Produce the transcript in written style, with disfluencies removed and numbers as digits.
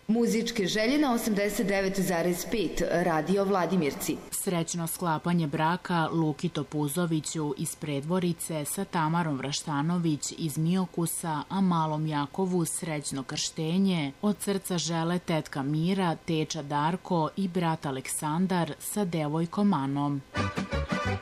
Muzičke želje na 89,5 Radio Vladimirci. Srećno sklapanje braka Luki Topuzoviću iz Predvorice sa Tamarom Vraštanović iz Miokusa, a malom Jakovu srećno krštenje. Od srca žele tetka Mira, teča Darko i brat Aleksandar sa devojkom Anom.